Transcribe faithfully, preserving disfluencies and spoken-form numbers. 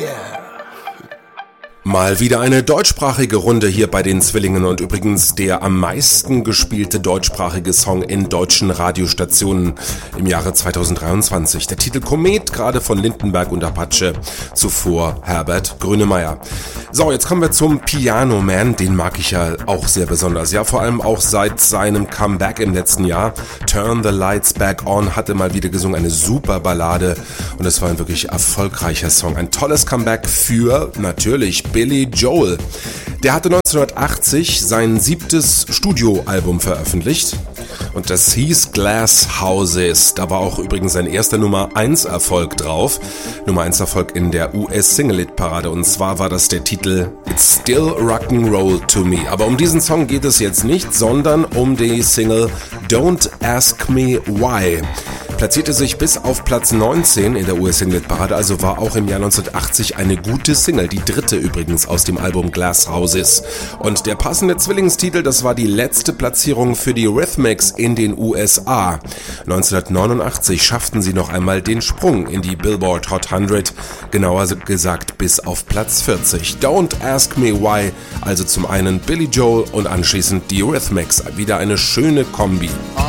Mal wieder eine deutschsprachige Runde hier bei den Zwillingen und übrigens der am meisten gespielte deutschsprachige Song in deutschen Radiostationen im Jahre zweitausenddreiundzwanzig. Der Titel Komet, gerade von Lindenberg und Apache, zuvor Herbert Grönemeyer. So, jetzt kommen wir zum Piano Man, den mag ich ja auch sehr besonders. Ja, vor allem auch seit seinem Comeback im letzten Jahr. Turn the Lights Back On hatte mal wieder gesungen, eine super Ballade und es war ein wirklich erfolgreicher Song. Ein tolles Comeback für natürlich Billy Joel. Der hatte neunzehnhundertachtzig sein siebtes Studioalbum veröffentlicht und das hieß Glass Houses. Da war auch übrigens sein erster Nummer eins Erfolg drauf. Nummer eins Erfolg in der U S-Single-Hit-Parade und zwar war das der Titel It's Still Rock'n'Roll to Me. Aber um diesen Song geht es jetzt nicht, sondern um die Single Don't Ask Me Why. Platzierte sich bis auf Platz neunzehn in der U S-Single-Parade, also war auch im Jahr neunzehnhundertachtzig eine gute Single, die dritte übrigens aus dem Album Glass Houses. Und der passende Zwillingstitel, das war die letzte Platzierung für die Rhythmics in den U S A. neunzehnhundertneunundachtzig schafften sie noch einmal den Sprung in die Billboard Hot hundert, genauer gesagt bis auf Platz vierzig. Don't Ask Me Why, also zum einen Billy Joel und anschließend die Rhythmics, wieder eine schöne Kombi.